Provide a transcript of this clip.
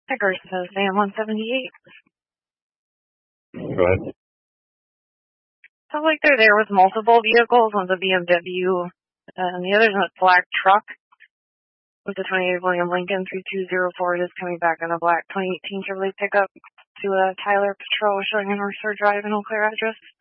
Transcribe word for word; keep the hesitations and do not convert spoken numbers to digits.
Ticker says Sam one seventy-eight. Go ahead. So like they're there with multiple vehicles. One's a B M W, and the other's a black truck with the twenty-eight William Lincoln three two zero four. It is coming back in a black twenty eighteen Chevrolet pickup to a Tyler Patrol showing a North Shore Drive and Eau Claire address.